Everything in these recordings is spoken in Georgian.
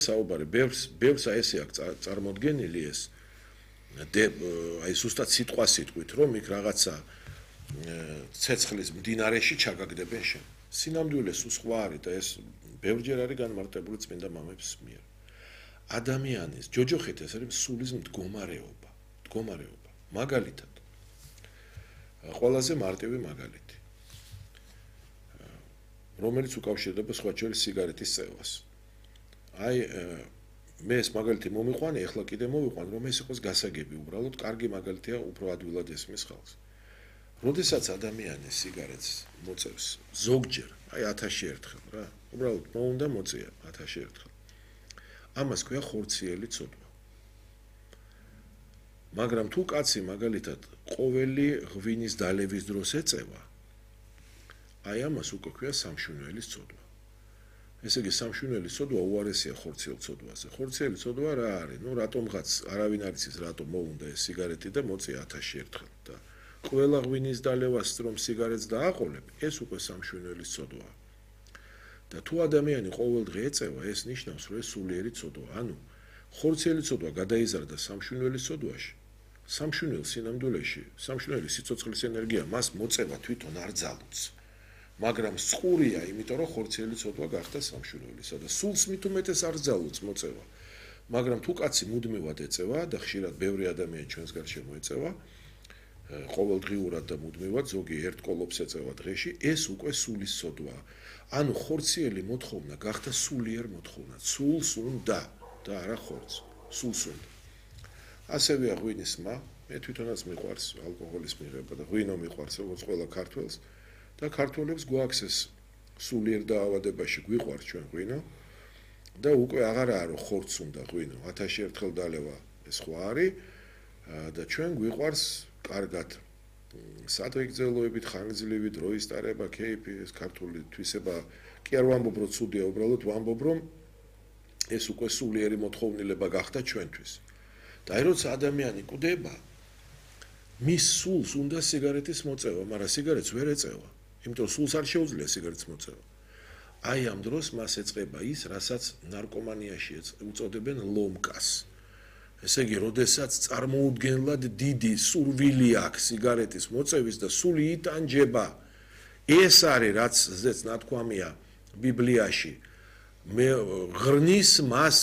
საუბარი ბევრს ესე აქვს წარმოდგენილი ეს აი ზუსტად სიტყვით რომ იქ რაღაცა ცეცხლის მდინარეში ჩაგაგდებენ შენ სინამდვილეს სხვა არის და ეს ბევრჯერ არის განმარტებული წმინდა მამების მიერ ადამიანის ჯოჯოხეთ ეს არის სულის მდგომარეობა მაგალითად ყველაზე მარტივი მაგალითი რომელიც უკავშირდება სხვა ჩვენი სიგარეტის წევას აი მე ეს მაგალითი მომიყვანე ეხლა კიდე მოვიყვან რომ ეს იყოს გასაგები უბრალოდ კარგი მაგალითია უფრო ადვილად ესმის ხალხს როდესაც ადამიანი სიგარეტს მოწევს ზოგჯერ აი 1000-ში ერთხელ რა უბრალოდ მოუნდა მოწია 1000-ში ერთხელ ამას ქვია ხორციელი ცოდვა მაგრამ თუ კაცი მაგალითად ყოველი ღვინის დალევის დროს ეწევა აი ამას უკვე ქვია სამშვენიველის ცოდვა ესე იგი სამშვენიველის ცოდვა უარესია ხორციელ ცოდვაზე ხორციელი ცოდვა რა არის ნუ რატომღაც არავინ არ იცის რატომ მოუნდა ეს სიგარეტი და მოწია 1000-ში ერთხელ და ყველა ღვინის დალევას რომ სიგარეტს დააყოლებ ეს უკვე სამშვენიველის ცოდვაა და თუ ადამიანი ყოველდღე ეწევა ეს ნიშნავს რომ ეს სულიერი ცოდვაა ანუ ხორციელი ცოდვა გადაიზარდა სამშვენიველის ცოდვაში სამშვენიელ სინამდვილეში სამშვენიელი სიცოცხლის ენერგია მას მოწევა თვითონ არ ძალუց მაგრამ წყურია იმიტომ რომ ხორციელი ცოდვა გახდა სამშვენიელი და სულს მით უმეტეს არ ძალუც მოწევა მაგრამ თუ კაცი მუდმივად ეწევა და ხშირად ბევრი ადამიანი ჩვენს გარშემო ეწევა ყოველდღიურად და მუდმივად ზოგი ერთ კოლოფს ეწევა დღეში ეს უკვე სულის ცოდვაა ანუ ხორციელი მოთხოვნა გახდა სულიერ მოთხოვნა სულს უნდა და არა ხორცს სულს უნდა ასევეა ღვინის მა მე თვითონაც მიყვარს ალკოჰოლის მიღება და ღვინო მიყვარს როგორც ყველა ქართველს და ქართველებს გვაქვს ეს სულიერ დაავადებაში გვიყვარს ჩვენ ღვინო და უკვე აღარაა რომ ხორცს უნდა ღვინო 1000-ში ერთხელ დალევა ეს სხვა არის და ჩვენ გვიყვარს კარგად სათვიგრძელოებით ხანგრძლივი დროის ტარება კეიფი ეს ქართული თვისება კი არ ვამბობ რომ ცუდია უბრალოდ ვამბობ რომ ეს უკვე სულიერი მოთხოვნილება გახდა ჩვენთვის და აი როცა ადამიანი კვდება მის სულს უნდა სიგარეტის მოწევა მაგრამ სიგარეტს ვერ ეწევა იმიტომ რომ სულს არ შეუძლია სიგარეტის მოწევა აი ამ დროს მას ეწყება ის რასაც ნარკომანიაში უწოდებენ ლომკას ესე იგი, როდესაც წარმოუდგენლად დიდი სურვილი აქვს სიგარეტის მოწევის და სული იტანჯება. ეს არის რაცაც ნათქვამია ბიბლიაში. მე ღრნის მას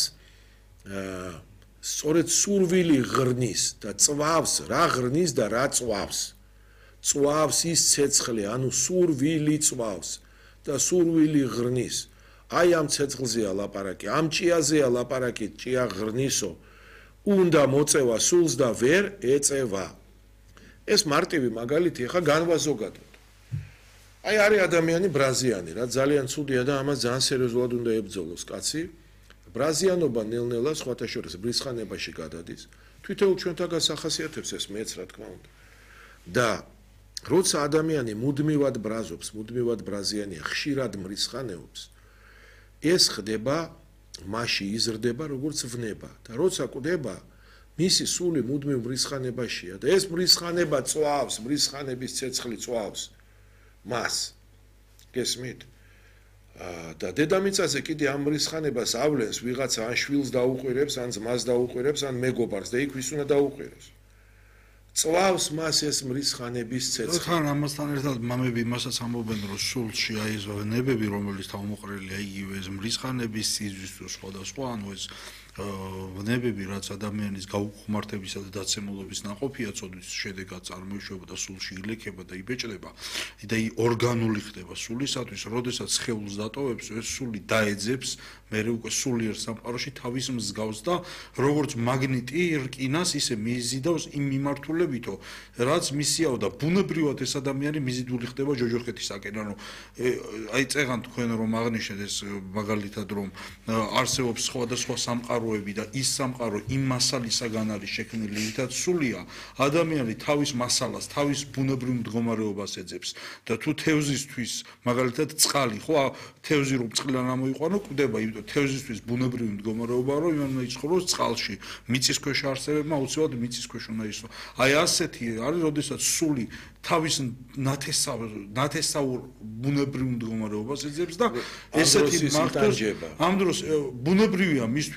სწორედ სურვილი ღრნის და წვავს, რა ღრნის და რა წვავს. წვავს ის ცეცხლი, ანუ სურვილი წვავს და სურვილი ღრნის. აი ამ ცეცხლზეა ლაპარაკი, ამ ჭიაზეა ლაპარაკი, ჭია ღრნისო. უნდა მოწევა სულს და ვერ ეწევა. ეს მარტივი მაგალითი ხა განვაზოგადოთ. აი არის ადამიანი ბრაზიანი, რა ძალიან ცუდია და ამას ძალიან სერიოზულად უნდა ებრძოლოს კაცი. ბრაზიანობა ნელ-ნელა სხვათა შორის ბრისხანებაში გადადის. თვითონ ჩვენთაგან ახასიათებს ეს მეც რა თქმა უნდა. და როცა ადამიანი მუდმივად ბრაზობს, მუდმივად ბრაზიანია, ხშირად მრისხანეობს, ეს ხდება მასში იზრდება როგორც ვნება და როცა კვდება მისი სული მუდმივ მრისხანებაშია და ეს მრისხანება წვავს, მრისხანების ცეცხლი წვავს მას გესმით და დედამიწაზე კიდე ამ მრისხანებას ავლენს ვიღაცა ან შვილს დაუყვირებს ან ძმას დაუყვირებს ან მეგობარს და იქ ვის უნდა დაუყვიროს წვავს მას ეს მრისხანების ცეცხლი. ხან ამასთან ერთად მამები მასაც ამბობენ რომ სულში აი ეს ვნებები რომელიც თავმოყრილია იგივე ეს მრისხანების სიზმრის სხვადასხვა ანუ ეს ვნებები რაც ადამიანის გაუხმართებისა და დაცემულობის ნაყოფია წოდის შედეგად წარმოიშვება და სულში ილექება და იბეჭდება და ორგანული ხდება სულისათვის როდესაც სხეულს დატოვებს ეს სული დაეძებს მერე უკვე სულიერ სამყაროში თავის მსგავს და როგორც მაგნიტი რკინას ისე მიზიდავს იმ მიმართულებითო რაც მისიაო და ბუნებრივად ეს ადამიანი მიზიდული ხდება ჯოჯოხეთისაკენ ანუ აი წეგან თქვენ რომ აღნიშნეთ ეს მაგალითად რომ არსებობს სხვადასხვა სამყარო სამყაროები და ის სამყარო იმ მასალისაგან არის შექმნილი, რითაც სულია, ადამიანი თავის მასალას, თავის ბუნებრივ მდგომარეობას ეძებს და თუ თევზისთვის, მაგალითად წყალი, ხო, თევზი რომ წყლიდან ამოიყვანო, კვდება, იმიტომ თევზისთვის ბუნებრივი მდგომარეობა რომ იმან უნდა იცხოვროს წყალში, მიწისქვეშა არსებებმა აუცილებლად მიწისქვეშ უნდა ისო. აი ასეთი არის, როდესაც სული თავის ნათესაურ ბუნებრივ მდგომარეობას ეძებს და ესეთი მართოს ამ დროს ბუნებრივია მისთვის